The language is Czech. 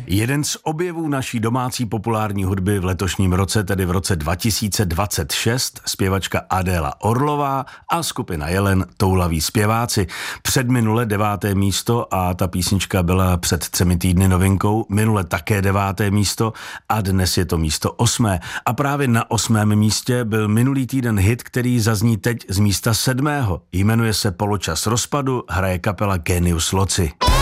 Jeden z objevů naší domácí populární hudby v letošním roce, tedy v roce 2026, zpěvačka Adéla Orlová a skupina Jelen Toulaví zpěváci. Předminule 9. místo a ta písnička byla před 3 týdny novinkou, minule také 9. místo a dnes je to místo 8. A právě na 8. místě byl minulý týden hit, který zazní teď z místa 7. Jmenuje se Poločas rozpadu, hraje kapela Genius Loci.